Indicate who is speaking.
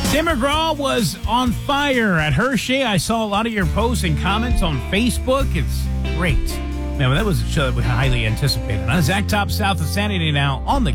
Speaker 1: Tim McGraw was on fire at Hershey. I saw a lot of your posts and comments on Facebook. It's great. Man, that was a show that we highly anticipated. Zach Top South of Sanity now on the